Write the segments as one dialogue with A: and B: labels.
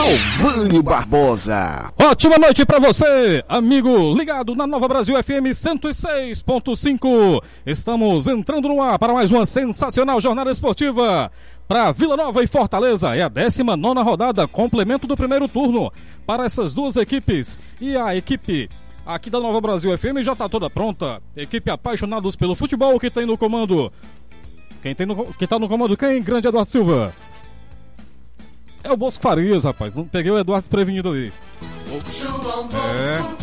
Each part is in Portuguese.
A: Talvânio Barbosa.
B: Ótima noite pra você, amigo ligado na Nova Brasil FM 106.5. Estamos entrando no ar para mais uma sensacional jornada esportiva para Vila Nova e Fortaleza. É a 19ª rodada, complemento do primeiro turno para essas duas equipes. E a equipe aqui da Nova Brasil FM já está toda pronta. Equipe apaixonados pelo futebol que tem no comando. Que tá no comando quem? Grande Eduardo Silva. É o Bosco Farias, rapaz. Não peguei o Eduardo prevenido ali.
C: João Bosco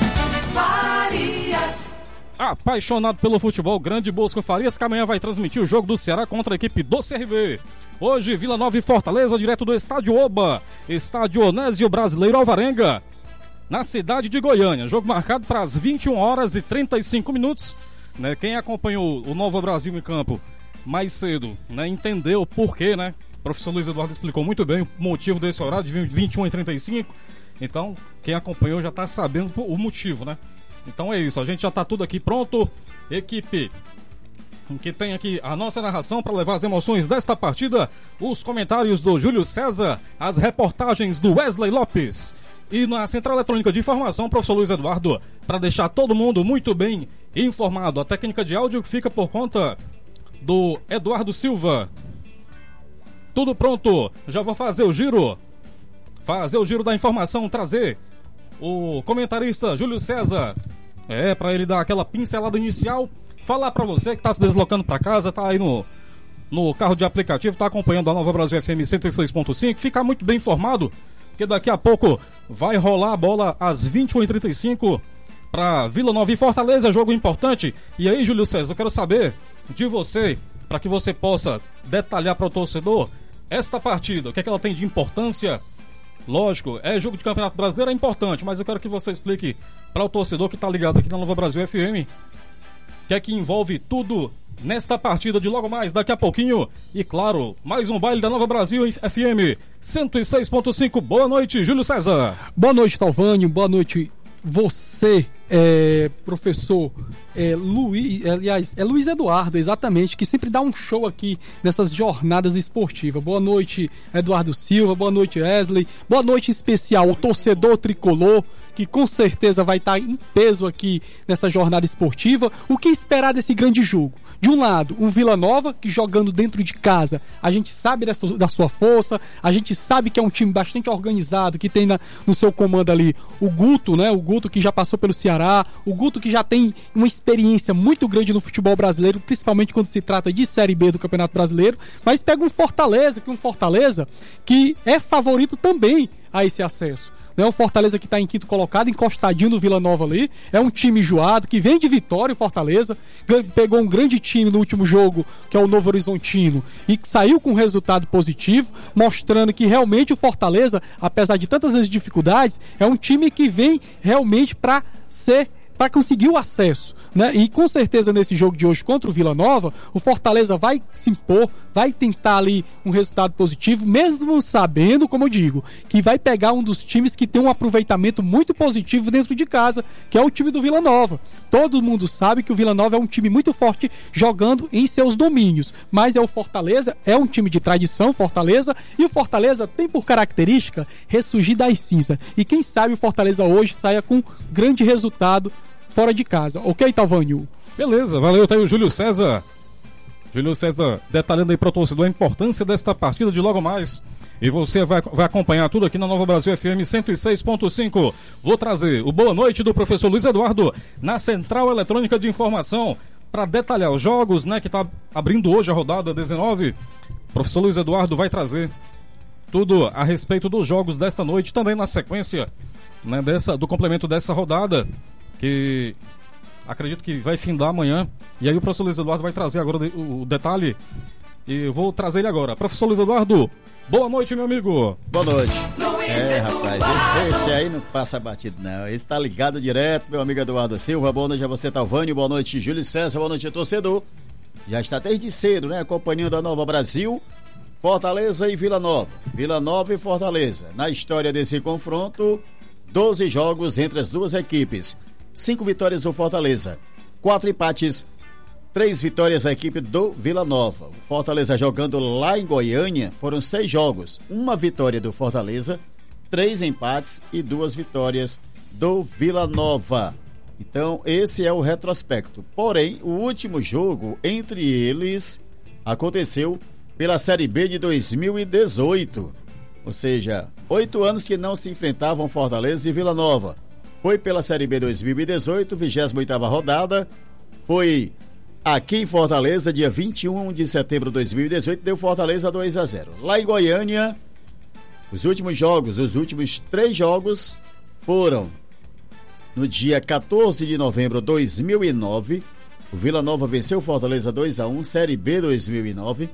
C: Farias.
B: Apaixonado pelo futebol, grande Bosco Farias, que amanhã vai transmitir o jogo do Ceará contra a equipe do CRB. Hoje, Vila Nova e Fortaleza, direto do Estádio Oba, Estádio Onésio Brasileiro Alvarenga, na cidade de Goiânia. Jogo marcado para as 21h35, né? Quem acompanhou o Nova Brasil em campo mais cedo, né, entendeu o porquê, né? O professor Luiz Eduardo explicou muito bem o motivo desse horário de 21h35. Então, quem acompanhou já está sabendo o motivo, né? Então é isso, a gente já está tudo aqui pronto. Equipe que tem aqui a nossa narração para levar as emoções desta partida, os comentários do Júlio César, as reportagens do Wesley Lopes. E na Central Eletrônica de Informação, professor Luiz Eduardo, para deixar todo mundo muito bem informado. A técnica de áudio fica por conta do Eduardo Silva. Tudo pronto, já vou fazer o giro da informação, trazer o comentarista Júlio César, para ele dar aquela pincelada inicial, falar para você que está se deslocando para casa, tá aí no carro de aplicativo, tá acompanhando a Nova Brasil FM 106.5, ficar muito bem informado, porque daqui a pouco vai rolar a bola às 21h35 para Vila Nova e Fortaleza, jogo importante. E aí, Júlio César, eu quero saber de você, para que você possa detalhar para o torcedor esta partida, o que é que ela tem de importância. Lógico, jogo de Campeonato Brasileiro, é importante, mas eu quero que você explique para o torcedor que está ligado aqui na Nova Brasil FM, o que é que envolve tudo nesta partida de logo mais, daqui a pouquinho. E claro, mais um baile da Nova Brasil FM 106.5. Boa noite, Júlio César.
D: Boa noite, Talvânio. Boa noite, você, professor Luiz Eduardo, exatamente, que sempre dá um show aqui nessas jornadas esportivas. Boa noite, Eduardo Silva, boa noite, Wesley, boa noite em especial ao torcedor tricolor, que com certeza vai estar em peso aqui nessa jornada esportiva. O que esperar desse grande jogo? De um lado, um Vila Nova, que jogando dentro de casa, a gente sabe da sua força, a gente sabe que é um time bastante organizado, que tem no seu comando ali o Guto, né? O Guto que já passou pelo Ceará, o Guto que já tem uma experiência muito grande no futebol brasileiro, principalmente quando se trata de Série B do Campeonato Brasileiro, mas pega um Fortaleza que é favorito também a esse acesso. O Fortaleza que está em quinto colocado, encostadinho no Vila Nova ali, é um time enjoado, que vem de vitória. O Fortaleza pegou um grande time no último jogo, que é o Novo Horizontino, e saiu com um resultado positivo, mostrando que realmente o Fortaleza, apesar de tantas vezes dificuldades, é um time que vem realmente para conseguir o acesso, né? E com certeza nesse jogo de hoje contra o Vila Nova, o Fortaleza vai se impor, vai tentar ali um resultado positivo, mesmo sabendo, como eu digo, que vai pegar um dos times que tem um aproveitamento muito positivo dentro de casa, que é o time do Vila Nova. Todo mundo sabe que o Vila Nova é um time muito forte jogando em seus domínios, mas o Fortaleza é um time de tradição, Fortaleza, e o Fortaleza tem por característica ressurgir das cinzas. E quem sabe o Fortaleza hoje saia com grande resultado fora de casa. Ok, Talvânio?
B: Beleza, valeu, tá aí o Júlio César. Júlio César detalhando aí para o torcedor a importância desta partida de logo mais. E você vai acompanhar tudo aqui na Nova Brasil FM 106.5. Vou trazer o boa noite do professor Luiz Eduardo na Central Eletrônica de Informação para detalhar os jogos, né, que está abrindo hoje a rodada 19. O professor Luiz Eduardo vai trazer tudo a respeito dos jogos desta noite, também na sequência, né, do complemento dessa rodada, que acredito que vai findar amanhã. E aí o professor Luiz Eduardo vai trazer agora o detalhe, e eu vou trazer ele agora. Professor Luiz Eduardo, boa noite, meu amigo.
E: Boa noite. Rapaz, esse aí não passa batido não, esse tá ligado direto, meu amigo Eduardo Silva. Boa noite a você, Talvânio, boa noite, Júlio César, boa noite, torcedor. Já está desde cedo, né, acompanhando da Nova Brasil, Fortaleza e Vila Nova. Vila Nova e Fortaleza. Na história desse confronto, 12 jogos entre as duas equipes. 5 vitórias do Fortaleza, 4 empates, 3 vitórias da equipe do Vila Nova. O Fortaleza jogando lá em Goiânia, foram 6 jogos, 1 vitória do Fortaleza, 3 empates e 2 vitórias do Vila Nova. Então, esse é o retrospecto. Porém, o último jogo entre eles aconteceu pela Série B de 2018. Ou seja, 8 anos que não se enfrentavam Fortaleza e Vila Nova. Foi pela Série B 2018, 28ª rodada. Foi aqui em Fortaleza, dia 21 de setembro de 2018, deu Fortaleza 2-0. Lá em Goiânia, os últimos 3 jogos foram no dia 14 de novembro de 2009. O Vila Nova venceu Fortaleza 2-1, Série B 2009.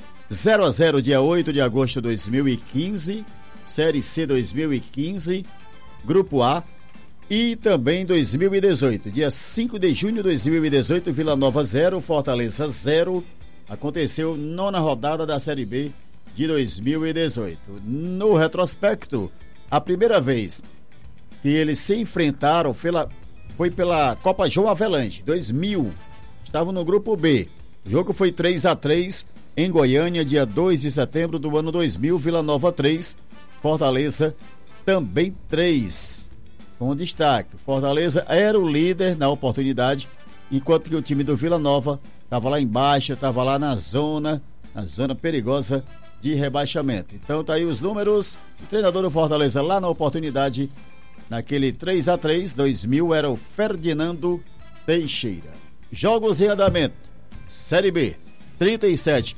E: 0-0 dia 8 de agosto de 2015, Série C 2015, Grupo A. E também 2018, dia 5 de junho de 2018, Vila Nova 0, Fortaleza 0. Aconteceu 9ª rodada da Série B de 2018. No retrospecto, a primeira vez que eles se enfrentaram foi pela Copa João Avelange, 2000. Estavam no Grupo B. O jogo foi 3-3 em Goiânia, dia 2 de setembro do ano 2000. Vila Nova 3, Fortaleza também 3. Com destaque, Fortaleza era o líder na oportunidade, enquanto que o time do Vila Nova estava lá embaixo, estava lá na zona perigosa de rebaixamento. Então tá aí os números. O treinador do Fortaleza lá na oportunidade, naquele 3-3, 2000, era o Ferdinando Teixeira. Jogos em andamento. Série B, 37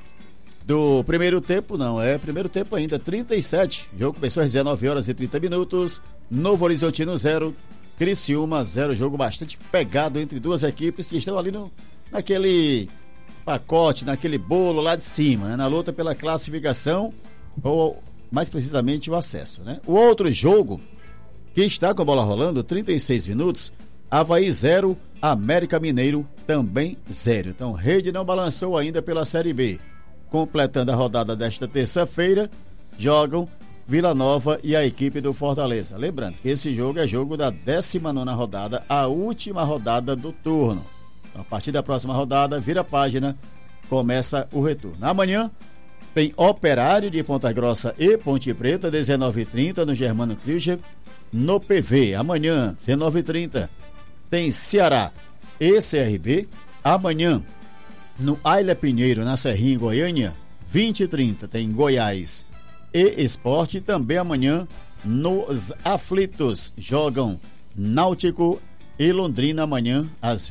E: do primeiro tempo, primeiro tempo ainda, 37. O jogo começou às 19h30. Novo Horizontino 0, Criciúma 0. Jogo bastante pegado entre duas equipes que estão ali naquele pacote, naquele bolo lá de cima, né? Na luta pela classificação, ou mais precisamente o acesso, né? O outro jogo que está com a bola rolando, 36 minutos, Avaí 0, América Mineiro também 0. Então, Rede não balançou ainda pela Série B. Completando a rodada desta terça-feira, jogam Vila Nova e a equipe do Fortaleza. Lembrando que esse jogo é jogo da 19ª rodada, a última rodada do turno. Então, a partir da próxima rodada, vira a página, começa o retorno. Amanhã tem Operário de Ponta Grossa e Ponte Preta, 19h30 no Germano Krieger, no PV. Amanhã, 19h30, tem Ceará e CRB. Amanhã, no Aila Pinheiro, na Serrinha, em Goiânia, 20h30, tem Goiás e Esporte. Também amanhã, nos Aflitos, jogam Náutico e Londrina. Amanhã, às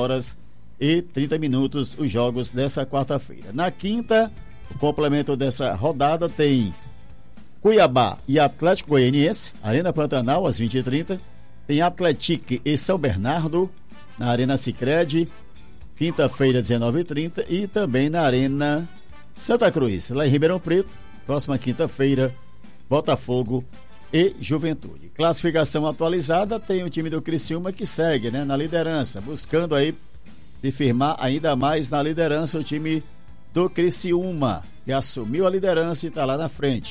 E: 21h30, os jogos dessa quarta-feira. Na quinta, o complemento dessa rodada tem Cuiabá e Atlético Goianiense, Arena Pantanal, às 20h30. Tem Atlético e São Bernardo, na Arena Sicredi, quinta-feira, 19h30, e também na Arena Santa Cruz, lá em Ribeirão Preto, próxima quinta-feira, Botafogo e Juventude. Classificação atualizada, tem o time do Criciúma que segue, né, na liderança, buscando aí se firmar ainda mais na liderança, o time do Criciúma, que assumiu a liderança e está lá na frente.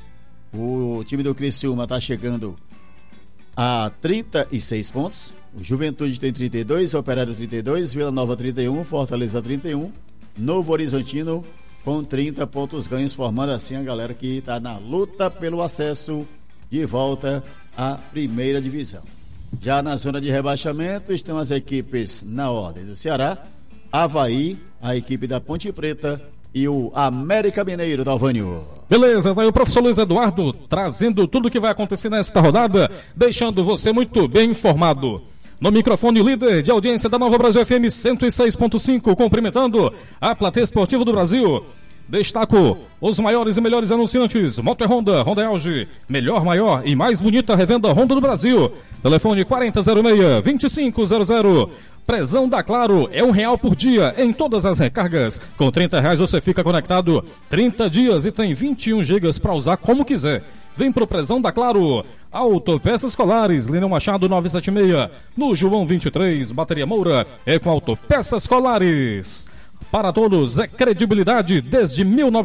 E: O time do Criciúma está chegando a 36 pontos. O Juventude tem 32, Operário 32, Vila Nova 31, Fortaleza 31, Novo Horizontino com 30 pontos ganhos, formando assim a galera que está na luta pelo acesso de volta à primeira divisão. Já na zona de rebaixamento estão as equipes na ordem do Ceará, Avaí, a equipe da Ponte Preta e o América Mineiro, Dalvânio.
B: Beleza, vai o professor Luiz Eduardo trazendo tudo o que vai acontecer nesta rodada, deixando você muito bem informado. No microfone, líder de audiência da Nova Brasil FM 106.5, cumprimentando a plateia esportiva do Brasil. Destaco os maiores e melhores anunciantes: Moto Honda, Honda Elge, melhor, maior e mais bonita revenda Honda do Brasil. Telefone 4006-2500. Prezão da Claro, é R$1 por dia em todas as recargas. Com R$30 você fica conectado 30 dias e tem 21 gigas para usar como quiser. Vem pro Prezão da Claro. Autopeças Colares, Lino Machado 976. No João 23, Bateria Moura, é com Autopeças Colares. Para todos, é credibilidade desde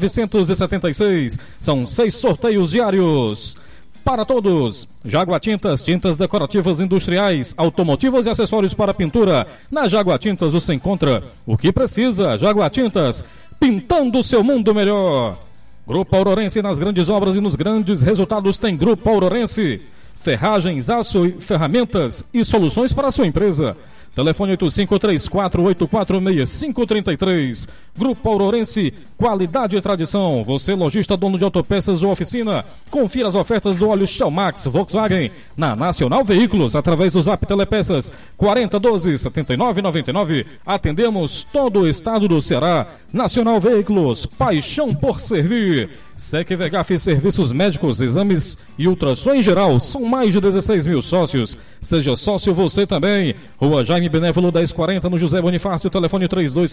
B: 1976. São 6 sorteios diários. Para todos, Jagua Tintas, tintas decorativas industriais, automotivas e acessórios para pintura. Na Jagua Tintas você encontra o que precisa. Jagua Tintas, pintando o seu mundo melhor. Grupo Aurorense, nas grandes obras e nos grandes resultados tem Grupo Aurorense. Ferragens, aço, ferramentas e soluções para a sua empresa. Telefone 8534-846533. Grupo Aurorense, qualidade e tradição. Você, lojista, dono de autopeças ou oficina, confira as ofertas do óleo Shell Max Volkswagen na Nacional Veículos, através do Zap Telepeças 4012-7999. Atendemos todo o estado do Ceará. Nacional Veículos, paixão por servir. SecVegaf Serviços Médicos, Exames e Ultrassom em geral. São mais de 16 mil sócios. Seja sócio você também. Rua Jaime Benévolo 1040, no José Bonifácio. Telefone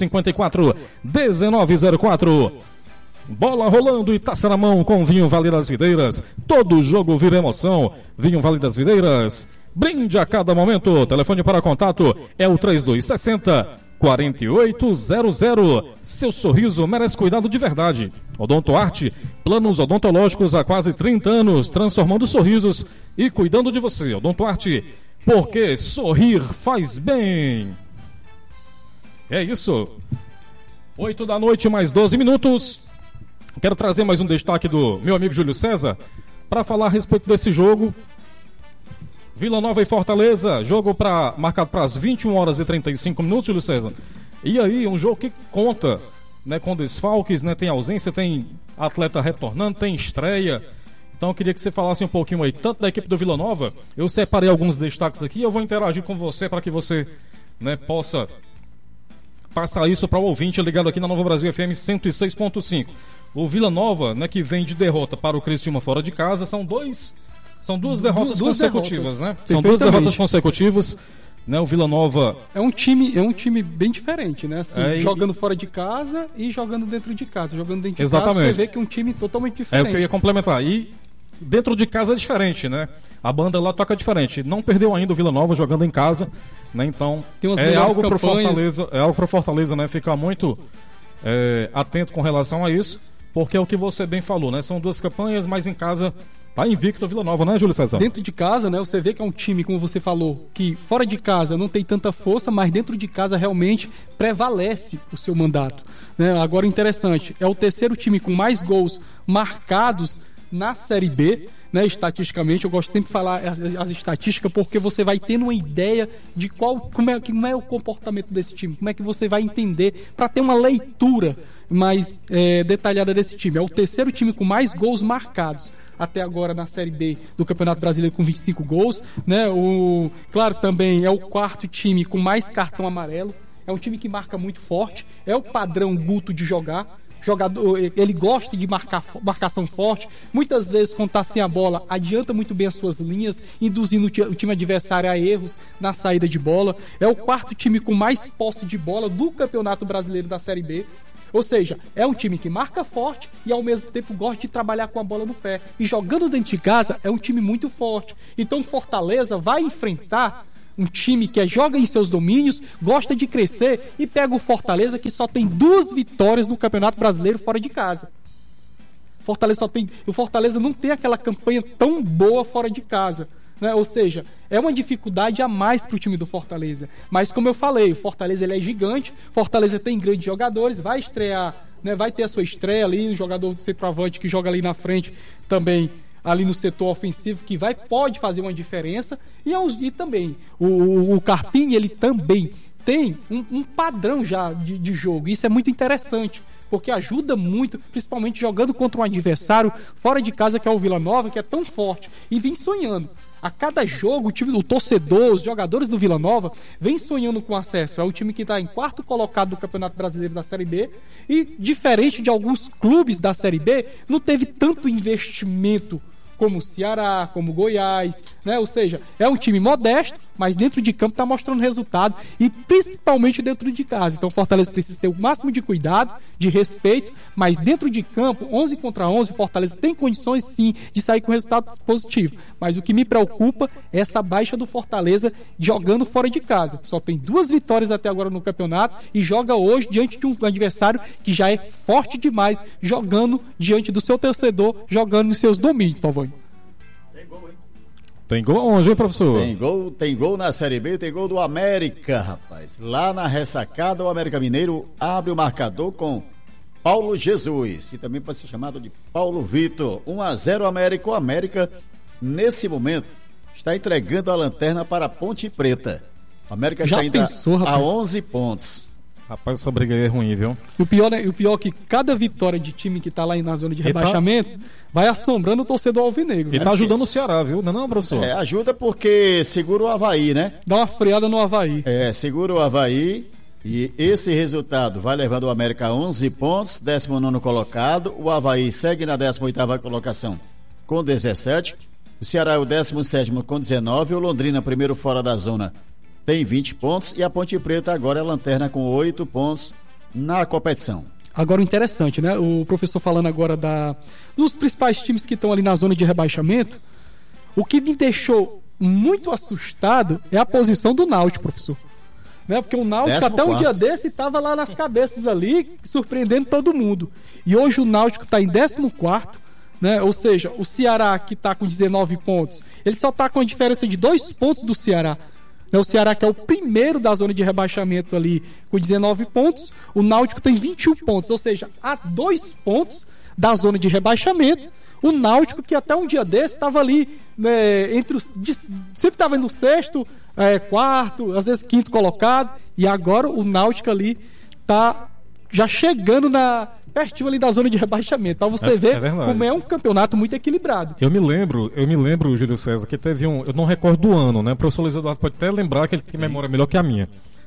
B: 3254-1904. Bola rolando e taça na mão com Vinho Vale das Videiras. Todo jogo vira emoção. Vinho Vale das Videiras. Brinde a cada momento. Telefone para contato é o 3260-4800. Seu sorriso merece cuidado de verdade. Odontoarte, planos odontológicos há quase 30 anos, transformando sorrisos e cuidando de você. Odontoarte, porque sorrir faz bem. É isso. 8 da noite, mais 12 minutos. Quero trazer mais um destaque do meu amigo Júlio César para falar a respeito desse jogo. Vila Nova e Fortaleza, jogo marcado para as 21 horas e 35 minutos, Júlio César. E aí, um jogo que conta, né, com desfalques, né, tem ausência, tem atleta retornando, tem estreia. Então eu queria que você falasse um pouquinho aí, tanto da equipe do Vila Nova. Eu separei alguns destaques aqui, eu vou interagir com você para que você, né, possa passar isso para o ouvinte ligado aqui na Nova Brasil FM 106.5. O Vila Nova, né, que vem de derrota para o Criciúma fora de casa, são duas derrotas consecutivas, né? São duas derrotas consecutivas, né? O Vila Nova
D: é um time bem diferente, né? Assim, jogando fora de casa e jogando dentro de casa. Jogando dentro de casa, você vê que é um time totalmente diferente.
B: É o que eu ia complementar. E dentro de casa é diferente, né? A banda lá toca diferente. Não perdeu ainda o Vila Nova jogando em casa, né? Então é algo para o Fortaleza, né? Ficar muito atento com relação a isso, porque é o que você bem falou, né? São duas campanhas, mas em casa tá invicto o Vila Nova, né, Júlio César?
D: Dentro de casa, né, você vê que é um time, como você falou, que fora de casa não tem tanta força, mas dentro de casa realmente prevalece o seu mandato, né? Agora, interessante, é o terceiro time com mais gols marcados na Série B, né, estatisticamente. Eu gosto sempre de falar as estatísticas, porque você vai tendo uma ideia de como é o comportamento desse time, como é que você vai entender, para ter uma leitura mais detalhada desse time. É o terceiro time com mais gols marcados até agora na Série B do Campeonato Brasileiro, com 25 gols, né? Claro, também é o quarto time com mais cartão amarelo. É um time que marca muito forte, é o padrão Guto de jogar. Jogador, ele gosta de marcação forte. Muitas vezes, quando está sem a bola, adianta muito bem as suas linhas, induzindo o time adversário a erros na saída de bola. É o quarto time com mais posse de bola do Campeonato Brasileiro da Série B. Ou seja, é um time que marca forte e ao mesmo tempo gosta de trabalhar com a bola no pé. E jogando dentro de casa, é um time muito forte. Então o Fortaleza vai enfrentar um time que joga em seus domínios, gosta de crescer, e pega o Fortaleza, que só tem 2 vitórias no Campeonato Brasileiro fora de casa. O Fortaleza não tem aquela campanha tão boa fora de casa, né? Ou seja, é uma dificuldade a mais para o time do Fortaleza. Mas como eu falei, o Fortaleza ele é gigante, Fortaleza tem grandes jogadores, vai estrear, né? Vai ter a sua estreia ali, um jogador do centroavante que joga ali na frente também, ali no setor ofensivo, que pode fazer uma diferença. E também o Carpini, ele também tem um padrão já de jogo. Isso é muito interessante, porque ajuda muito, principalmente jogando contra um adversário fora de casa, que é o Vila Nova, que é tão forte e vem sonhando. A cada jogo, o torcedor, os jogadores do Vila Nova vem sonhando com acesso. É o time que está em quarto colocado do Campeonato Brasileiro da Série B, e diferente de alguns clubes da Série B, não teve tanto investimento como o Ceará, como o Goiás, né? Ou seja, é um time modesto, mas dentro de campo está mostrando resultado, e principalmente dentro de casa. Então o Fortaleza precisa ter o máximo de cuidado, de respeito, mas dentro de campo, 11 contra 11, o Fortaleza tem condições sim de sair com resultado positivo. Mas o que me preocupa é essa baixa do Fortaleza jogando fora de casa. Só tem 2 vitórias até agora no campeonato e joga hoje diante de um adversário que já é forte demais, jogando diante do seu torcedor, jogando nos seus domínios, Talvani.
B: Tem gol onde, hein, professor?
E: Tem gol na Série B, tem gol do América, rapaz. Lá na ressacada, o América Mineiro abre o marcador com Paulo Jesus, que também pode ser chamado de Paulo Vitor. 1-0 América. O América, nesse momento, está entregando a lanterna para a Ponte Preta. O América
D: Já
E: está
D: pensou,
E: ainda a
D: rapaz?
E: 11 pontos.
B: Rapaz, essa briga aí é ruim, viu?
D: E o pior é que cada vitória de time que tá lá na zona de rebaixamento vai assombrando o torcedor alvinegro.
B: E
D: Né?
B: tá ajudando o Ceará, viu? Não, professor?
E: Ajuda porque segura o Avaí, né?
D: Dá uma freada no Avaí.
E: Segura o Avaí e esse resultado vai levando o América a 11 pontos, 19º colocado. O Avaí segue na 18ª colocação com 17. O Ceará é o 17º com 19. O Londrina, primeiro fora da zona, tem 20 pontos. E a Ponte Preta agora é lanterna com 8 pontos na competição.
D: Agora o interessante, né? O professor falando agora dos principais times que estão ali na zona de rebaixamento. O que me deixou muito assustado é a posição do Náutico, professor. Né? Porque o Náutico até um dia desse estava lá nas cabeças ali, surpreendendo todo mundo. E hoje o Náutico está em 14º, né? Ou seja, o Ceará, que está com 19 pontos, ele só está com a diferença de 2 pontos do Ceará. O Ceará, que é o primeiro da zona de rebaixamento ali, com 19 pontos. O Náutico tem 21 pontos, ou seja, há 2 pontos da zona de rebaixamento. O Náutico, que até um dia desse estava ali, né, sempre estava no sexto, quarto, às vezes quinto colocado. E agora o Náutico ali está já chegando pertinho ali da zona de rebaixamento. Então você vê como é um campeonato muito equilibrado.
B: Eu me lembro, Júlio César, que teve eu não recordo do ano, né? O professor Luiz Eduardo pode até lembrar, que ele tem memória melhor que a minha.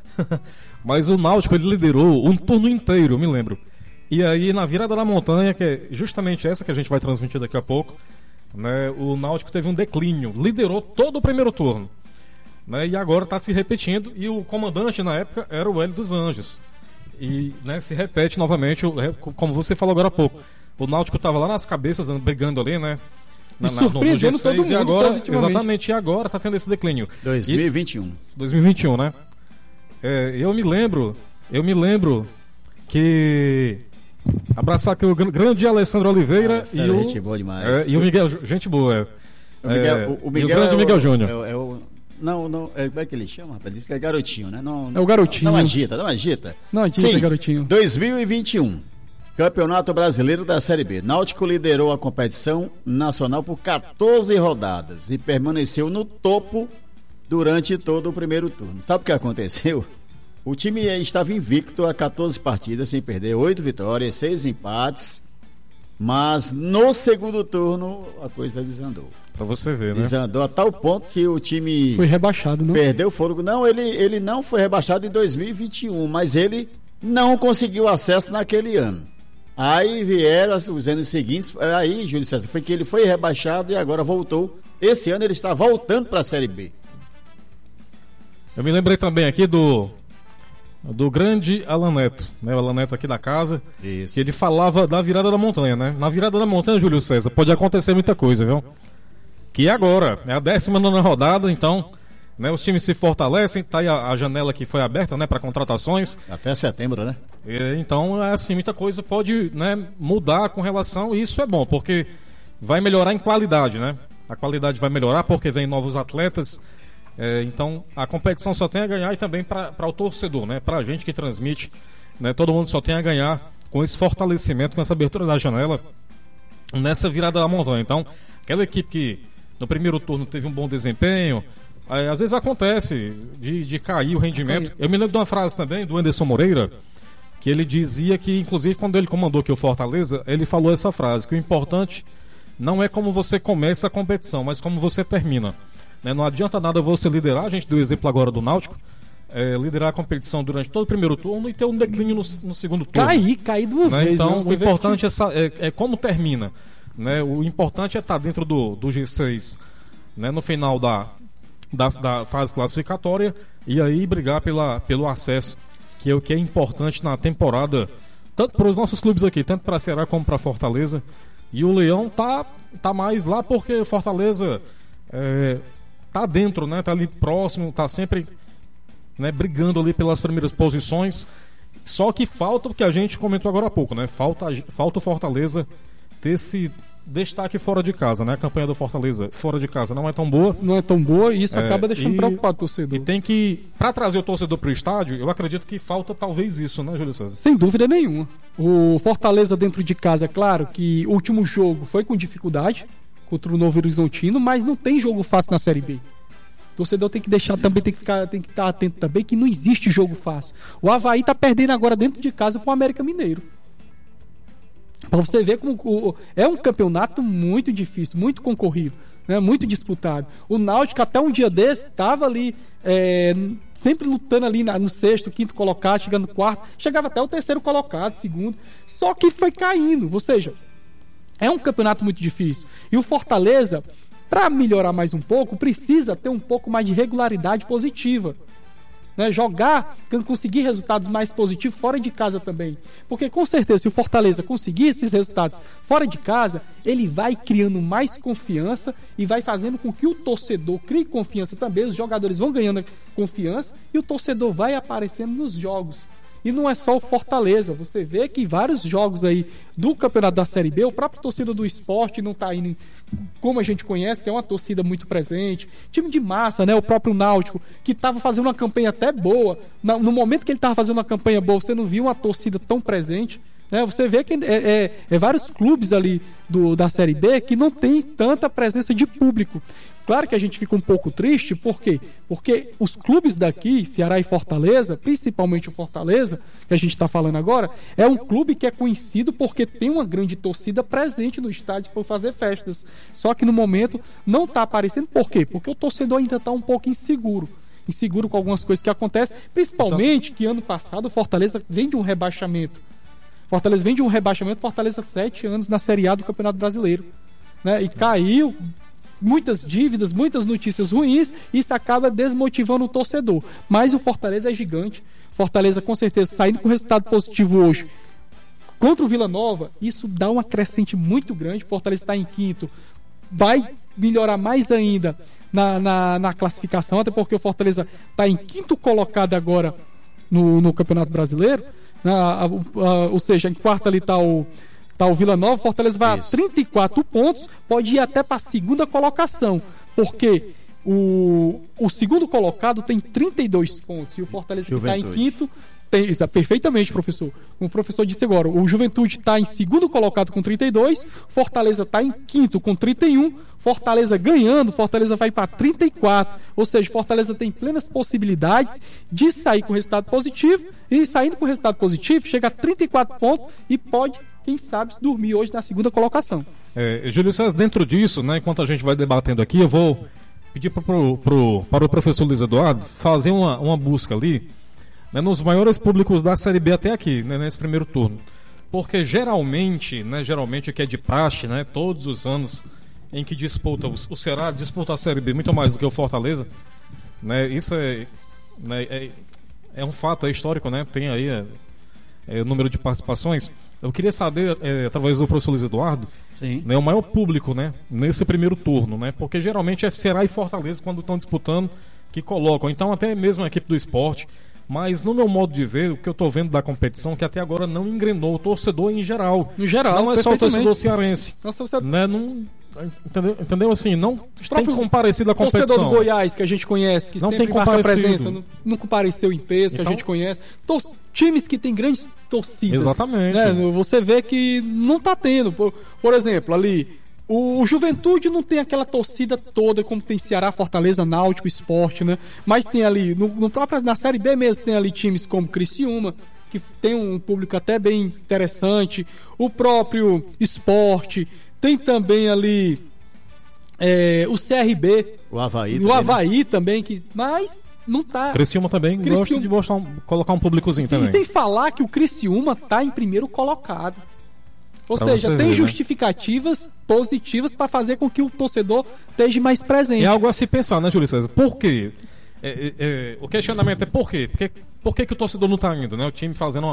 B: Mas o Náutico, ele liderou um turno inteiro, eu me lembro. E aí, na virada da montanha, que é justamente essa que a gente vai transmitir daqui a pouco, né? O Náutico teve um declínio, liderou todo o primeiro turno, né? E agora está se repetindo, e o comandante na época era o Hélio dos Anjos. E, né, se repete novamente, como você falou agora há pouco. O Náutico estava lá nas cabeças, brigando ali, né?
D: Surpreendendo todo mundo,
B: e agora,
D: positivamente.
B: Exatamente, e agora está tendo esse declínio.
E: 2021,
B: né? Eu me lembro que abraçar aqui o grande Alessandro Oliveira
E: gente boa demais.
B: E o Miguel, gente boa.
E: O Miguel
B: e o grande Miguel Júnior.
E: Não, como é que ele chama, rapaz? Diz que é garotinho, né?
D: É o garotinho.
E: Não agita.
D: Não agita, garotinho.
E: 2021, Campeonato Brasileiro da Série B. Náutico liderou a competição nacional por 14 rodadas e permaneceu no topo durante todo o primeiro turno. Sabe o que aconteceu? O time estava invicto a 14 partidas, sem perder, 8 vitórias, 6 empates, mas no segundo turno a coisa desandou.
B: Pra você ver, né?
E: Desandou a tal ponto que o time
D: foi rebaixado, não?
E: Perdeu o fôlego. Não, ele não foi rebaixado em 2021, mas ele não conseguiu acesso naquele ano. Aí vieram os anos seguintes, aí, Júlio César, foi que ele foi rebaixado e agora voltou. Esse ano ele está voltando para a Série B.
B: Eu me lembrei também aqui do grande Alan Neto, né? O Alan Neto aqui da casa.
E: Isso.
B: Que ele falava da virada da montanha, né? Na virada da montanha, Júlio César, pode acontecer muita coisa, viu? Que agora, é a 19ª rodada, então, né, os times se fortalecem, tá aí a janela que foi aberta, né, para contratações.
E: Até setembro, né?
B: Então, assim, muita coisa pode, né, mudar com relação, e isso é bom, porque vai melhorar em qualidade, né? A qualidade vai melhorar porque vem novos atletas, então a competição só tem a ganhar, e também para o torcedor, né, para a gente que transmite, né, todo mundo só tem a ganhar com esse fortalecimento, com essa abertura da janela nessa virada da montanha. Então, aquela equipe que no primeiro turno teve um bom desempenho, às vezes acontece de cair o rendimento. Eu me lembro de uma frase também do Anderson Moreira, que ele dizia que, inclusive, quando ele comandou aqui o Fortaleza, ele falou essa frase, que o importante não é como você começa a competição, mas como você termina, né? Não adianta nada você liderar, a gente deu o exemplo agora do Náutico, liderar a competição durante todo o primeiro turno e ter um declínio no segundo turno.
D: Cair de uma vez.
B: Então, o importante é como termina. Né? O importante é estar dentro do G6, né? No final da fase classificatória, e aí brigar pelo acesso, que é o que é importante na temporada, tanto para os nossos clubes aqui, tanto para Ceará como para Fortaleza. E o Leão tá mais lá porque o Fortaleza tá dentro, né? Tá ali próximo, tá sempre, né, brigando ali pelas primeiras posições. Só que falta o que a gente comentou agora há pouco, né? Falta o Fortaleza ter se destaque fora de casa, né? A campanha do Fortaleza fora de casa não é tão boa.
D: Não é tão boa e isso acaba deixando preocupado o torcedor.
B: E tem que, para trazer o torcedor pro estádio, eu acredito que falta talvez isso, né, Júlio César?
D: Sem dúvida nenhuma. O Fortaleza dentro de casa, claro que o último jogo foi com dificuldade contra o Novo Horizontino, mas não tem jogo fácil na Série B. O torcedor tem que deixar também, tem que estar atento também que não existe jogo fácil. O Avaí tá perdendo agora dentro de casa com o América Mineiro. Para você ver como é um campeonato muito difícil, muito concorrido, né? Muito disputado. O Náutico até um dia desse estava ali sempre lutando ali no sexto, quinto colocado, chegando no quarto, chegava até o terceiro colocado, segundo, só que foi caindo. Ou seja, é um campeonato muito difícil. E o Fortaleza, para melhorar mais um pouco, precisa ter um pouco mais de regularidade positiva. Né, jogar, conseguir resultados mais positivos fora de casa também, porque com certeza se o Fortaleza conseguir esses resultados fora de casa, ele vai criando mais confiança e vai fazendo com que o torcedor crie confiança também, os jogadores vão ganhando confiança e o torcedor vai aparecendo nos jogos. E não é só o Fortaleza, você vê que vários jogos aí do campeonato da Série B, o próprio torcida do Sport não está indo como a gente conhece, que é uma torcida muito presente. Time de massa, né? O próprio Náutico, que estava fazendo uma campanha até boa. No momento que ele estava fazendo uma campanha boa, você não viu uma torcida tão presente. Né? Você vê que vários clubes ali da Série B que não tem tanta presença de público. Claro que a gente fica um pouco triste, por quê? Porque os clubes daqui, Ceará e Fortaleza, principalmente o Fortaleza, que a gente está falando agora, é um clube que é conhecido porque tem uma grande torcida presente no estádio para fazer festas. Só que no momento não está aparecendo, por quê? Porque o torcedor ainda está um pouco inseguro com algumas coisas que acontecem, principalmente que ano passado o Fortaleza vem de um rebaixamento. Fortaleza 7 anos na Série A do Campeonato Brasileiro, né? E caiu, muitas dívidas, muitas notícias ruins, isso acaba desmotivando o torcedor. Mas o Fortaleza é gigante. Fortaleza com certeza saindo com resultado positivo hoje contra o Vila Nova, isso dá uma crescente muito grande. Fortaleza está em quinto, vai melhorar mais ainda na classificação, até porque o Fortaleza está em quinto colocado agora no Campeonato Brasileiro, ou seja, em quarto ali está o Vila Nova. Fortaleza vai a 34 pontos, pode ir até para a segunda colocação, porque o segundo colocado tem 32 pontos e o Fortaleza que está em quinto tem, perfeitamente, professor. Como o professor disse agora, o Juventude está em segundo colocado com 32, Fortaleza está em quinto com 31, Fortaleza ganhando, Fortaleza vai para 34, ou seja, Fortaleza tem plenas possibilidades de sair com resultado positivo, e saindo com resultado positivo, chega a 34 pontos e pode, quem sabe, dormir hoje na segunda colocação.
B: Júlio César, dentro disso, né, enquanto a gente vai debatendo aqui, eu vou pedir para o professor Luiz Eduardo fazer uma busca ali, né, nos maiores públicos da Série B até aqui, né, nesse primeiro turno. Porque geralmente o que é de praxe, né, todos os anos em que disputa, o Ceará disputa a Série B muito mais do que o Fortaleza, né, isso é um fato, é histórico, né, tem aí o número de participações. Eu queria saber, através do professor Luiz Eduardo, né, o maior público, né, nesse primeiro turno, né, porque geralmente é Ceará e Fortaleza quando estão disputando que colocam, então até mesmo a equipe do Sport. Mas no meu modo de ver, o que eu estou vendo da competição, que até agora não engrenou o torcedor em geral.
D: No geral,
B: não é só o torcedor cearense.
D: Né?
B: Não, entendeu? Assim, não tem comparecido a competição. O
D: torcedor do Goiás, que a gente conhece, que
B: não
D: sempre
B: tem
D: marca presença, não compareceu em peso, que a gente conhece. Times que tem grandes torcidas.
B: Exatamente.
D: Né? Você vê que não está tendo. Por exemplo, ali... O Juventude não tem aquela torcida toda como tem Ceará, Fortaleza, Náutico, Sport, né? Mas tem ali, na Série B mesmo, tem ali times como Criciúma, que tem um público até bem interessante. O próprio Sport, tem também ali o CRB.
E: O Avaí
D: também. O Avaí também, mas não tá...
B: Criciúma também gosta de colocar um públicozinho também.
D: Sem falar que o Criciúma tá em primeiro colocado. Ou seja, tem justificativas positivas para fazer com que o torcedor esteja mais presente.
B: É algo a se pensar, né, Júlio César? Por quê? O questionamento é por quê? Por que o torcedor não está indo, né? O time fazendo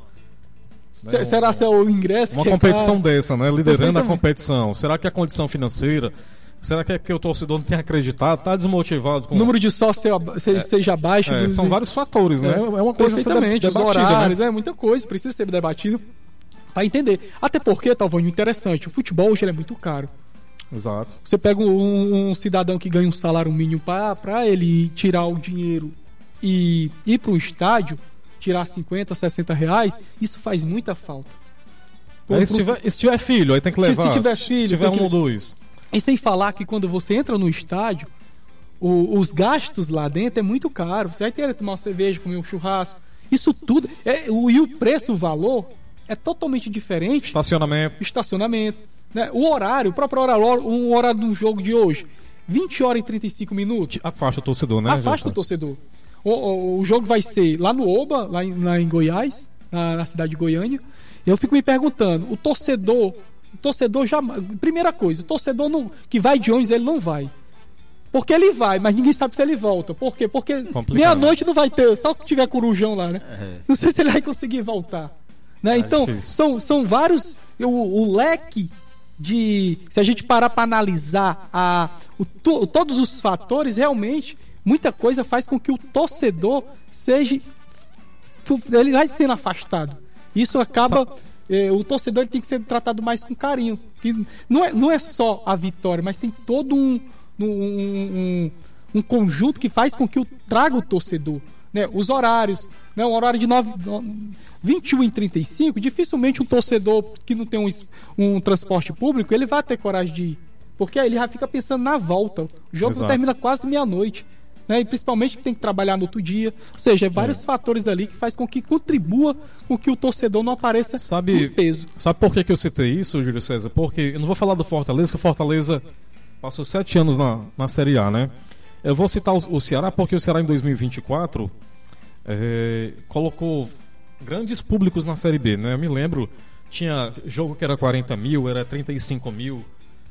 D: será que é o ingresso?
B: Uma competição dessa, né? Liderando a competição. Será que é a condição financeira? Será que é porque o torcedor não tem acreditado? Está desmotivado?
D: O número de sócios seja baixo?
B: São vários fatores, né? É uma coisa
D: perfeitamente,
B: debatida,
D: os horários,
B: né?
D: Muita coisa, precisa ser debatido. Pra entender. Até porque, Talvânio, interessante, o futebol hoje ele é muito caro.
B: Exato.
D: Você pega um cidadão que ganha um salário mínimo pra ele tirar o dinheiro e ir para um estádio, tirar 50, 60 reais, isso faz muita falta.
B: Se tiver filho, aí tem que levar.
D: Se tiver filho,
B: se tiver um ou dois.
D: E sem falar que quando você entra no estádio, os gastos lá dentro é muito caro. Você vai ter que tomar uma cerveja, comer um churrasco. Isso tudo. E o preço, o valor, é totalmente diferente. Estacionamento. Né? O horário, o próprio horário, um horário do jogo de hoje, 20 horas e 35 minutos.
B: Afasta o torcedor, né?
D: Afasta o torcedor. O jogo vai ser lá no Oba, lá em Goiás, na cidade de Goiânia. E eu fico me perguntando, o torcedor já... Primeira coisa, o torcedor que vai de ônibus, ele não vai. Porque ele vai, mas ninguém sabe se ele volta. Por quê? Porque meia-noite não vai ter, só que tiver corujão lá, né? Não sei se ele vai conseguir voltar. Né? Então, são vários... O leque de... Se a gente parar para analisar todos os fatores, realmente, muita coisa faz com que o torcedor seja... Ele vai sendo afastado. Isso acaba... o torcedor tem que ser tratado mais com carinho. Não é só a vitória, mas tem todo um conjunto que faz com que traga o torcedor. Né? Os horários, né? Um horário de 21h35, dificilmente um torcedor que não tem um transporte público, ele vai ter coragem de ir. Porque aí ele já fica pensando na volta. O jogo termina quase meia-noite. Né? E principalmente tem que trabalhar no outro dia. Ou seja, vários fatores ali que faz com que contribua com que o torcedor não apareça em peso.
B: Sabe por que eu citei isso, Júlio César? Porque eu não vou falar do Fortaleza, que o Fortaleza passou 7 anos na Série A, né? Eu vou citar o Ceará porque o Ceará em 2024 colocou grandes públicos na Série B, né? Eu me lembro, tinha jogo que era 40 mil, era 35 mil.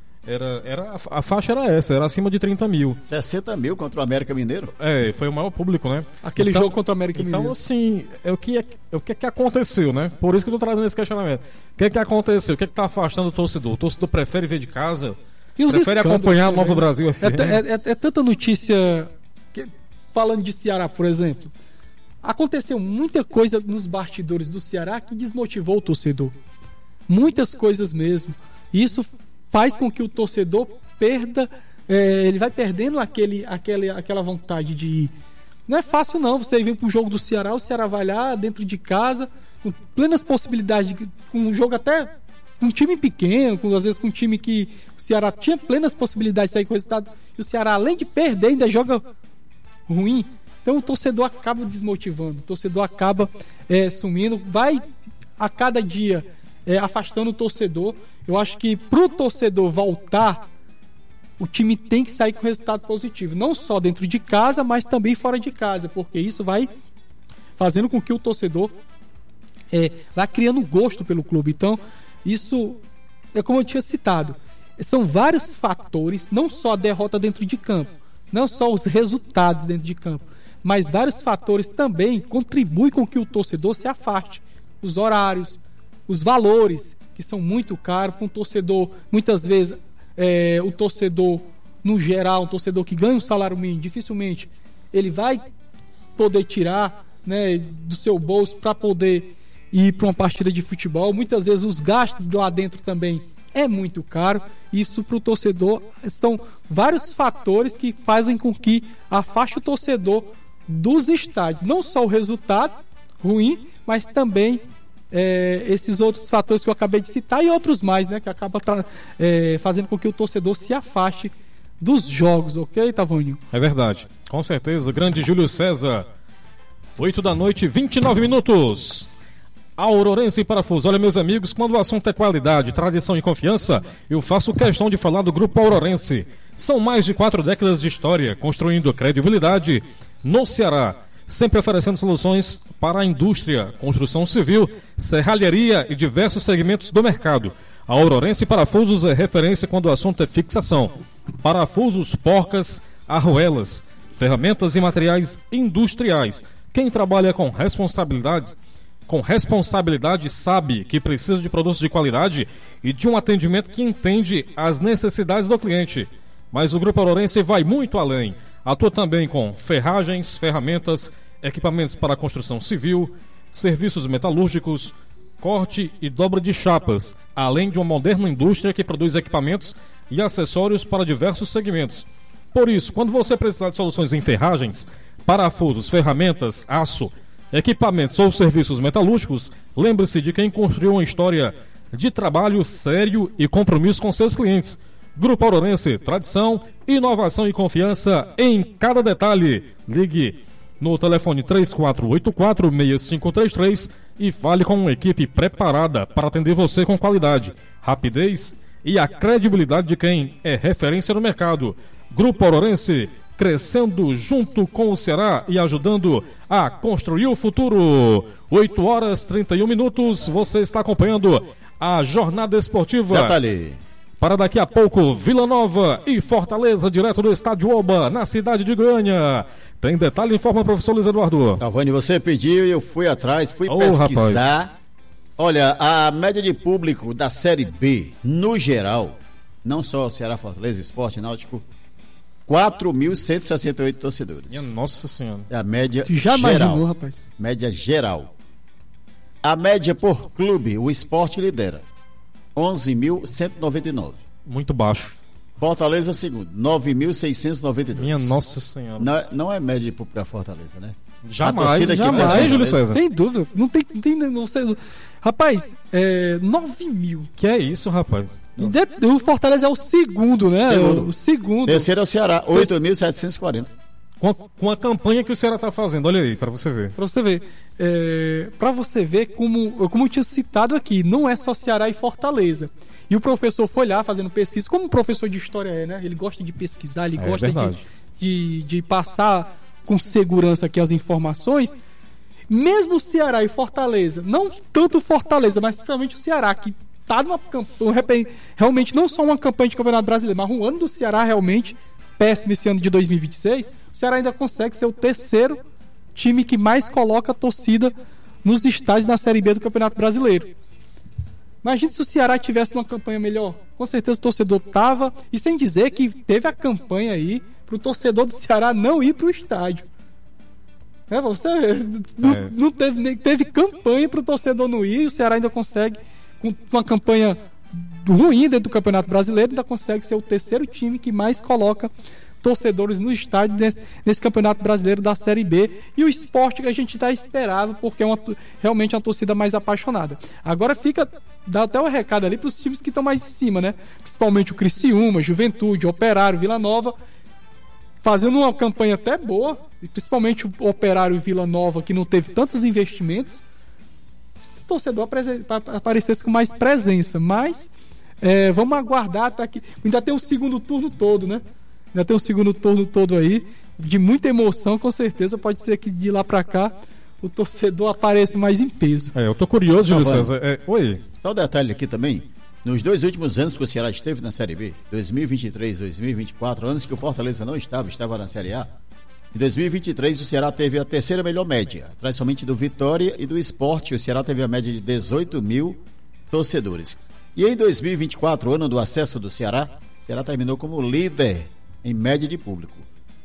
B: A faixa era essa, era acima de 30 mil.
E: 60 mil contra o América Mineiro?
B: Foi o maior público, né?
D: Aquele jogo contra o América Mineiro.
B: Então, assim, o que aconteceu, né? Por isso que eu tô trazendo esse questionamento. O que aconteceu? O que tá afastando o torcedor? O torcedor prefere ver de casa? Prefere acompanhar o Nova Brasil FM?
D: É tanta notícia... Falando de Ceará, por exemplo, aconteceu muita coisa nos bastidores do Ceará que desmotivou o torcedor. Muitas coisas mesmo. Isso faz com que o torcedor perda, ele vai perdendo aquela vontade de ir. Não é fácil não, você vir para o jogo do Ceará, o Ceará vai lá dentro de casa, com plenas possibilidades, com um jogo até um time pequeno, às vezes com um time que o Ceará tinha plenas possibilidades de sair com o resultado, e o Ceará, além de perder, ainda joga ruim. Então o torcedor acaba desmotivando, o torcedor acaba sumindo, vai a cada dia afastando o torcedor. Eu acho que pro torcedor voltar, o time tem que sair com resultado positivo, não só dentro de casa, mas também fora de casa, porque isso vai fazendo com que o torcedor vá criando gosto pelo clube. Então, isso é como eu tinha citado, são vários fatores, não só a derrota dentro de campo, não só os resultados dentro de campo, mas vários fatores também contribuem com que o torcedor se afaste. Os horários, os valores, que são muito caros para um torcedor. Muitas vezes o torcedor, no geral, um torcedor que ganha um salário mínimo, dificilmente ele vai poder tirar, né, do seu bolso para poder ir para uma partida de futebol. Muitas vezes os gastos lá dentro também é muito caro. Isso para o torcedor são vários fatores que fazem com que afaste o torcedor dos estádios. Não só o resultado ruim, mas também esses outros fatores que eu acabei de citar e outros mais, né, que acabam fazendo com que o torcedor se afaste dos jogos, ok, Tavônio?
B: É verdade, com certeza. Grande Júlio César, 8h, 29 minutos. Aurorense e Parafuso. Olha, meus amigos, quando o assunto é qualidade, tradição e confiança, eu faço questão de falar do Grupo Aurorense. São mais de 4 décadas de história, construindo credibilidade no Ceará, sempre oferecendo soluções para a indústria, construção civil, serralheria e diversos segmentos do mercado. A Aurorense Parafusos é referência quando o assunto é fixação. Parafusos, porcas, arruelas, ferramentas e materiais industriais. Quem trabalha com responsabilidade sabe que precisa de produtos de qualidade e de um atendimento que entende as necessidades do cliente. Mas o Grupo Aurorense vai muito além. Atua também com ferragens, ferramentas, equipamentos para construção civil, serviços metalúrgicos, corte e dobra de chapas, além de uma moderna indústria que produz equipamentos e acessórios para diversos segmentos. Por isso, quando você precisar de soluções em ferragens, parafusos, ferramentas, aço, equipamentos ou serviços metalúrgicos, lembre-se de quem construiu uma história de trabalho sério e compromisso com seus clientes. Grupo Aurorense, tradição, inovação e confiança em cada detalhe. Ligue no telefone 3484-6533 e fale com uma equipe preparada para atender você com qualidade, rapidez e a credibilidade de quem é referência no mercado. Grupo Aurorense, crescendo junto com o Ceará e ajudando a construir o futuro. 8h31, você está acompanhando a jornada esportiva.
E: Detalhe.
B: Para daqui a pouco, Vila Nova e Fortaleza, direto do Estádio Oba, na cidade de Goiânia. Tem detalhe, informa o professor Luiz Eduardo.
E: Talvani, você pediu e eu fui atrás, fui pesquisar.
B: Rapaz.
E: Olha, a média de público da Série B, no geral, não só Ceará, Fortaleza, Esporte Náutico, 4.168 torcedores.
B: Minha Nossa Senhora.
E: É a média
D: Já
E: geral.
D: imaginou, rapaz?
E: Média geral. A média por clube, o Esporte lidera. 11.199.
B: Muito baixo.
E: Fortaleza segundo, 9.692.
B: Minha Nossa Senhora.
E: Não é média de público para Fortaleza, né?
B: Jamais,
E: A torcida aqui
B: jamais,
E: pega
B: Júlio
E: Fortaleza.
B: César.
D: Sem dúvida. Não sei. Rapaz, 9 mil.
B: Que é isso, rapaz?
D: O Fortaleza é o segundo, né?
E: Segundo.
D: O segundo.
E: Terceiro é o Ceará, 8.740.
B: Com a campanha que o Ceará tá fazendo, olha aí, pra você ver.
D: Pra você ver como eu tinha citado aqui, não é só Ceará e Fortaleza. E o professor foi lá fazendo pesquisa, como o professor de história é, né? Ele gosta de pesquisar, ele gosta de passar com segurança aqui as informações. Mesmo o Ceará e Fortaleza, não tanto Fortaleza, mas principalmente o Ceará, que tá numa campanha, realmente não só uma campanha de Campeonato Brasileiro, mas um ano do Ceará realmente péssimo esse ano de 2026, o Ceará ainda consegue ser o terceiro time que mais coloca a torcida nos estádios na Série B do Campeonato Brasileiro. Imagina se o Ceará tivesse uma campanha melhor. Com certeza o torcedor tava, e sem dizer que teve a campanha aí pro torcedor do Ceará não ir pro estádio. Você não teve campanha pro torcedor não ir, e o Ceará ainda consegue, com uma campanha ruim dentro do Campeonato Brasileiro, ainda consegue ser o terceiro time que mais coloca torcedores no estádio nesse Campeonato Brasileiro da Série B. E o Sport que a gente está esperando, porque é realmente uma torcida mais apaixonada. Agora dá até um recado ali para os times que estão mais em cima, né? Principalmente o Criciúma, Juventude, Operário, Vila Nova, fazendo uma campanha até boa, e principalmente o Operário e Vila Nova, que não teve tantos investimentos, o torcedor aparecesse com mais presença. Mas vamos aguardar até que ainda tem o segundo turno todo, né? Ainda tem um segundo turno todo aí, de muita emoção, com certeza. Pode ser que de lá pra cá o torcedor apareça mais em peso.
B: Eu tô curioso, Júlio César. Oi.
E: Só um detalhe aqui também. Nos 2 últimos anos que o Ceará esteve na Série B, 2023, 2024, anos que o Fortaleza não estava na Série A, em 2023 o Ceará teve a terceira melhor média, atrás somente do Vitória e do Sport. O Ceará teve a média de 18 mil torcedores. E em 2024, ano do acesso do Ceará, o Ceará terminou como líder em média de público,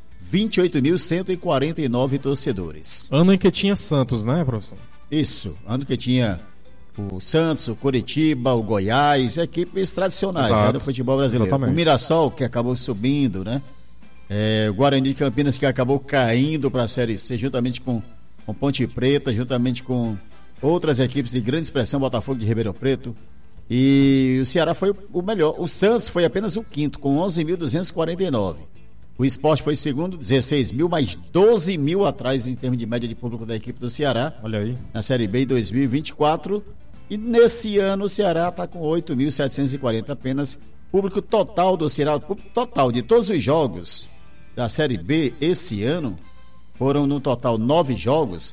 E: 28.149 torcedores.
B: Ano em que tinha Santos, né, professor?
E: Isso, ano que tinha o Santos, o Coritiba, o Goiás, equipes tradicionais, né, do futebol brasileiro.
B: Exatamente.
E: O Mirassol, que acabou subindo, né? O Guarani de Campinas, que acabou caindo para a Série C, juntamente com Ponte Preta, juntamente com outras equipes de grande expressão, Botafogo de Ribeirão Preto. E o Ceará foi o melhor. O Santos foi apenas o quinto, com 11.249. O Sport foi segundo, 16 mil, mais 12 mil atrás em termos de média de público da equipe do Ceará.
B: Olha aí.
E: Na Série B em 2024. E nesse ano o Ceará está com 8.740 apenas. Público total do Ceará, público total de todos os jogos da Série B esse ano, foram no total 9 jogos,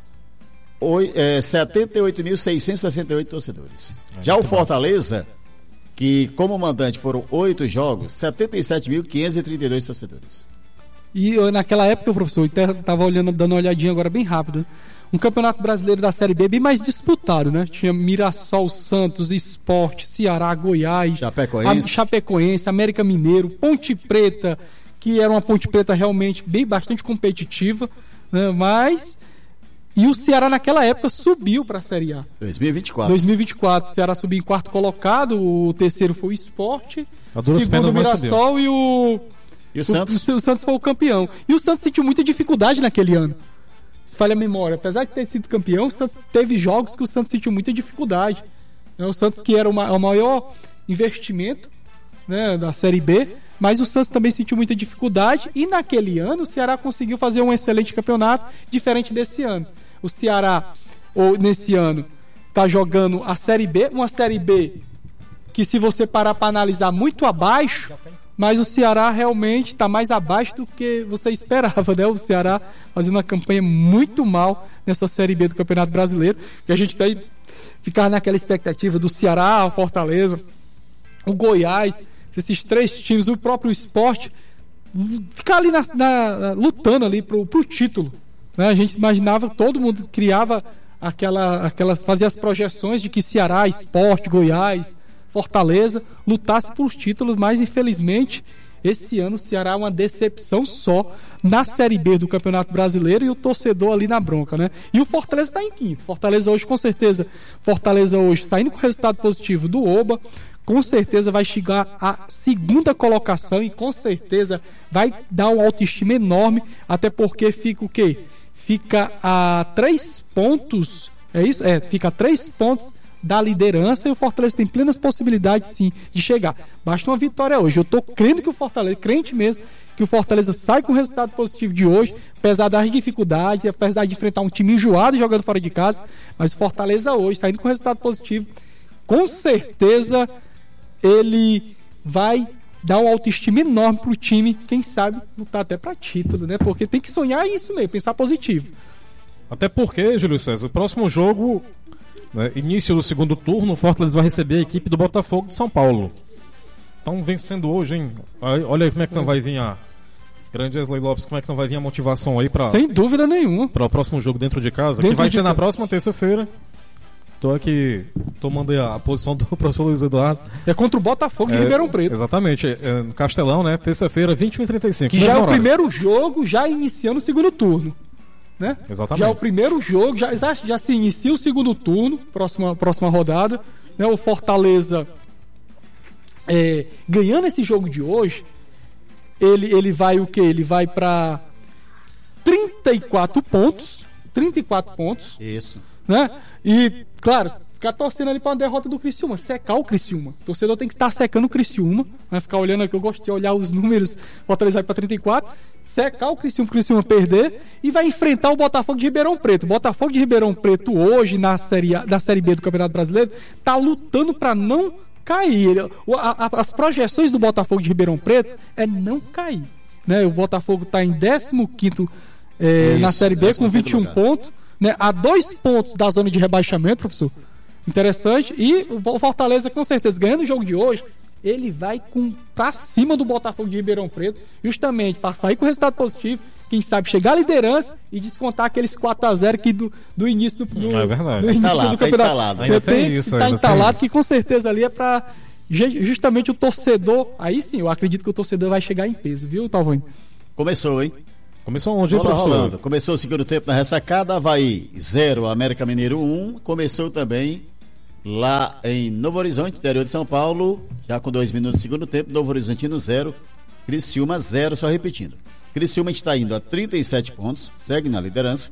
E: 78.668 torcedores. Já o Fortaleza, que como mandante foram 8 jogos, 77.532 torcedores.
D: E naquela época, professor, eu estava dando uma olhadinha agora bem rápido, né? Um campeonato brasileiro da Série B bem mais disputado, né? Tinha Mirassol, Santos, Sport, Ceará, Goiás, Chapecoense, América Mineiro, Ponte Preta, que era uma Ponte Preta realmente bastante competitiva, né? Mas E o Ceará naquela época subiu para a Série A. 2024. O Ceará subiu em quarto colocado, o terceiro foi o Sport, segundo o Mirassol e o Santos. O Santos foi o campeão. E o Santos sentiu muita dificuldade naquele ano. Se falha a memória, apesar de ter sido campeão, o Santos teve jogos que o Santos sentiu muita dificuldade. O Santos que era o maior investimento, né, da Série B, mas o Santos também sentiu muita dificuldade e naquele ano o Ceará conseguiu fazer um excelente campeonato, diferente desse ano. O Ceará, nesse ano, está jogando a Série B, uma Série B que, se você parar para analisar, muito abaixo, mas o Ceará realmente está mais abaixo do que você esperava, né? O Ceará fazendo uma campanha muito mal nessa Série B do Campeonato Brasileiro, que a gente tem ficar naquela expectativa do Ceará, o Fortaleza, o Goiás, esses três times, o próprio Sport, ficar ali lutando ali pro título, né? A gente imaginava, todo mundo criava fazia as projeções de que Ceará, Sport, Goiás, Fortaleza lutasse por títulos, mas infelizmente esse ano o Ceará é uma decepção só na Série B do Campeonato Brasileiro e o torcedor ali na bronca, né? E o Fortaleza está em quinto. Fortaleza hoje, com certeza, saindo com resultado positivo do Oba, com certeza vai chegar à segunda colocação e com certeza vai dar uma autoestima enorme, até porque fica o quê? Fica a 3 pontos, é isso? Fica a 3 pontos da liderança e o Fortaleza tem plenas possibilidades, sim, de chegar. Basta uma vitória hoje. Eu tô crendo que o Fortaleza, crente mesmo, que o Fortaleza sai com o resultado positivo de hoje, apesar das dificuldades, apesar de enfrentar um time enjoado jogando fora de casa, mas o Fortaleza hoje, saindo com resultado positivo, com certeza ele vai dar uma autoestima enorme pro time, quem sabe lutar até para título, né? Porque tem que sonhar isso mesmo, pensar positivo.
B: Até porque, Júlio César, o próximo jogo, né, início do segundo turno, o Fortaleza vai receber a equipe do Botafogo de São Paulo. Estão vencendo hoje, hein? Olha aí como é que não vai vir a grande Wesley Lopes, como é que não vai vir a motivação aí para,
D: sem dúvida nenhuma,
B: para o próximo jogo dentro de casa, que vai ser na próxima terça-feira. Tô aqui tomando a posição do professor Luiz Eduardo.
D: É contra o Botafogo de Ribeirão Preto.
B: Exatamente, no Castelão, né? Terça-feira, 21h35.
D: Que já é o primeiro jogo, já iniciando o segundo turno, né?
B: Exatamente.
D: Já é o primeiro jogo, já se inicia o segundo turno, próxima rodada, né? O Fortaleza ganhando esse jogo de hoje, ele vai o quê? Ele vai para 34 pontos.
E: Isso.
D: Né? E, claro, ficar torcendo ali para uma derrota do Criciúma, secar o Criciúma. O torcedor tem que estar secando o Criciúma, vai ficar olhando aqui, eu gosto de olhar os números, o Fortaleza vai para 34, secar o Criciúma perder e vai enfrentar o Botafogo de Ribeirão Preto. O Botafogo de Ribeirão Preto hoje, da Série B do Campeonato Brasileiro, está lutando para não cair. As projeções do Botafogo de Ribeirão Preto é não cair, né? O Botafogo está em 15º na Série B com 21 pontos, né? A 2 pontos da zona de rebaixamento, professor. Interessante. E o Fortaleza, com certeza, ganhando o jogo de hoje, ele vai pra cima do Botafogo de Ribeirão Preto, justamente para sair com resultado positivo, quem sabe chegar à liderança e descontar aqueles 4-0 aqui do início do
B: é verdade.
D: Do início do campeonato.
B: Ainda tem isso.
D: Tá entalado, que com certeza ali é para justamente o torcedor. Aí sim, eu acredito que o torcedor vai chegar em peso, viu, Talvani?
E: Começou, hein?
B: Começou onde, professor?
E: Rolando. Começou o segundo tempo na ressacada, Avaí 0, América Mineiro 1. Começou também lá em Novo Horizonte, interior de São Paulo, já com 2 minutos do segundo tempo, Novo Horizontino 0, Criciúma 0, só repetindo. Criciúma está indo a 37 pontos, segue na liderança.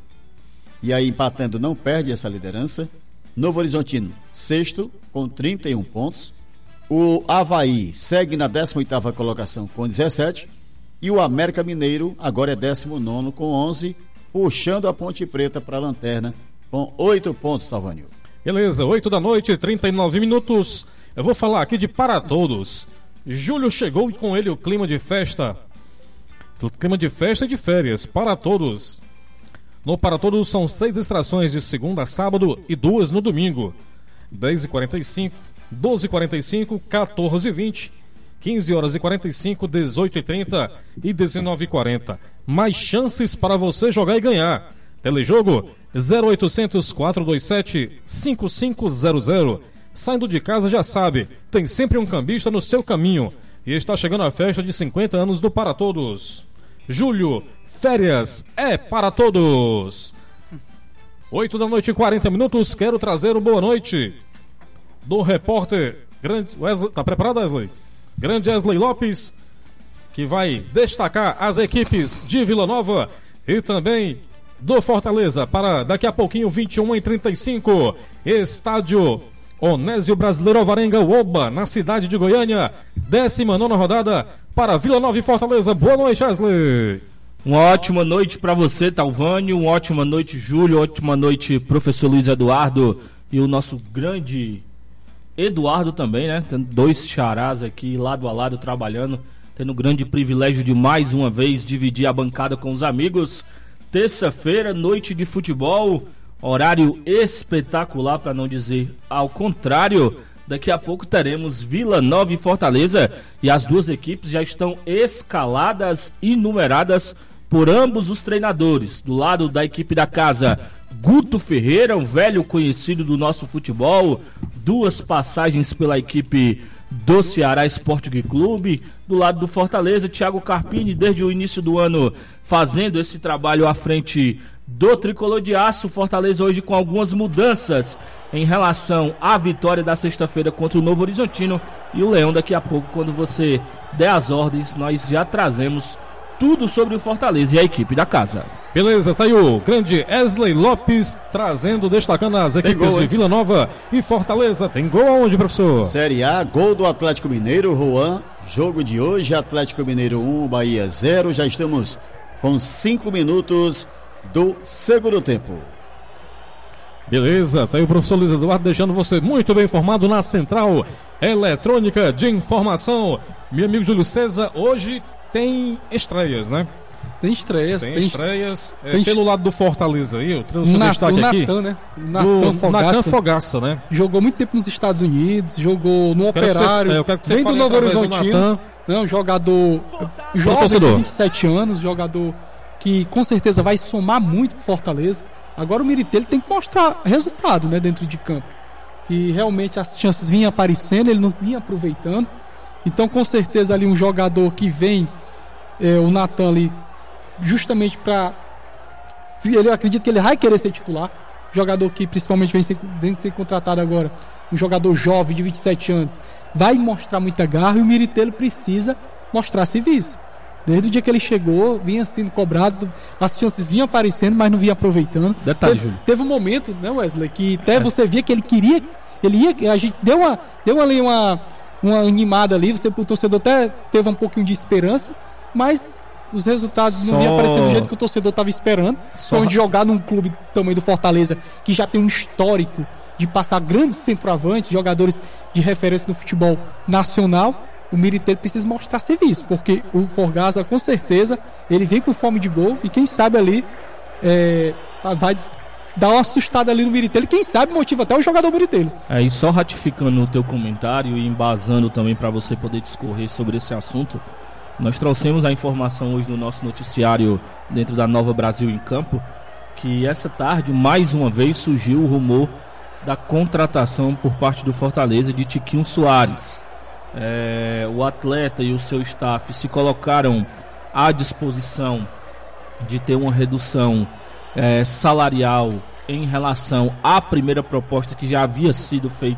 E: E aí, empatando, não perde essa liderança. Novo Horizontino, sexto, com 31 pontos. O Avaí segue na 18ª colocação com 17. E o América Mineiro agora é 19º com 11, puxando a Ponte Preta para a lanterna com 8 pontos, Salvânio.
B: Beleza, 8 da noite, 39 minutos. Eu vou falar aqui de Para Todos. Júlio chegou com ele o clima de festa. O clima de festa e de férias, Para Todos. No Para Todos são 6 extrações de segunda a sábado e 2 no domingo. 10h45, 12h45, 14h20. 15h45, 18h30 e 19h40. Mais chances para você jogar e ganhar. Telejogo 0800 427 5500. Saindo de casa já sabe, tem sempre um cambista no seu caminho. E está chegando a festa de 50 anos do Para Todos. Júlio, férias é para todos. 8 da noite e 40 minutos. Quero trazer o boa noite do repórter grande Wesley. Tá preparado, Wesley? Grande Wesley Lopes, que vai destacar as equipes de Vila Nova e também do Fortaleza para daqui a pouquinho, 21h35, estádio Onésio Brasileiro Alvarenga Oba, na cidade de Goiânia, 19ª rodada para Vila Nova e Fortaleza. Boa noite, Wesley.
F: Uma ótima noite para você, Talvânio, uma ótima noite, Júlio, ótima noite, professor Luiz Eduardo e o nosso grande Eduardo também, né? Tendo dois charás aqui lado a lado trabalhando, tendo o grande privilégio de mais uma vez dividir a bancada com os amigos. Terça-feira, noite de futebol, horário espetacular, para não dizer ao contrário. Daqui a pouco teremos Vila Nova e Fortaleza, e as duas equipes já estão escaladas e numeradas por ambos os treinadores. Do lado da equipe da casa, Guto Ferreira, um velho conhecido do nosso futebol, 2 passagens pela equipe do Ceará Esporte Clube. Do lado do Fortaleza, Thiago Carpini, desde o início do ano fazendo esse trabalho à frente do Tricolor de Aço. Fortaleza hoje com algumas mudanças em relação à vitória da sexta-feira contra o Novo Horizontino. E o Leão, daqui a pouco, quando você der as ordens, nós já trazemos tudo sobre o Fortaleza e a equipe da casa.
B: Beleza, tá aí o grande Wesley Lopes trazendo, destacando as equipes de Vila Nova e Fortaleza. Tem gol aonde, professor?
E: Série A, gol do Atlético Mineiro, Juan. Jogo de hoje, Atlético Mineiro 1, Bahia 0. Já estamos com 5 minutos do segundo tempo.
B: Beleza, tá aí o professor Luiz Eduardo deixando você muito bem informado na Central Eletrônica de Informação. Meu amigo Júlio César, hoje tem estreias, né?
D: Tem estreias.
B: Pelo lado do Fortaleza aí, eu trouxe um destaque aqui.
D: Natan, né? Natan
B: Fogaça, né?
D: Jogou muito tempo nos Estados Unidos, jogou no Operário, vem do Novo Horizontino. Um jogador jovem, de 27 anos, jogador que com certeza vai somar muito pro Fortaleza. Agora o Miritelli tem que mostrar resultado, né, dentro de campo. E realmente as chances vinham aparecendo, ele não vinha aproveitando. Então com certeza ali um jogador que vem, o Natan ali, justamente para... Eu acredito que ele vai querer ser titular. Jogador que principalmente vem ser contratado agora, um jogador jovem de 27 anos, vai mostrar muita garra, e o Miritelli precisa mostrar serviço. Desde o dia que ele chegou, vinha sendo cobrado, as chances vinham aparecendo, mas não vinha aproveitando.
F: Detalhe, Júlio.
D: Teve um momento, né, Wesley, que até você via que ele ia, a gente deu ali uma animada ali, o torcedor até teve um pouquinho de esperança, mas os resultados não vinham aparecendo do jeito que o torcedor estava esperando. Foi onde jogar num clube do tamanho do Fortaleza, que já tem um histórico de passar grandes centroavantes, jogadores de referência no futebol nacional. O Miritelli precisa mostrar serviço, porque o Forgaza, com certeza, ele vem com fome de gol, e quem sabe ali vai dar uma assustada ali no Miritelli, quem sabe motiva até o jogador Miritelli.
F: E só ratificando o teu comentário e embasando também para você poder discorrer sobre esse assunto, nós trouxemos a informação hoje no nosso noticiário dentro da Nova Brasil em Campo, que essa tarde, mais uma vez, surgiu o rumor da contratação por parte do Fortaleza de Tiquinho Soares. O atleta e o seu staff se colocaram à disposição de ter uma redução salarial em relação à primeira proposta que já havia sido feita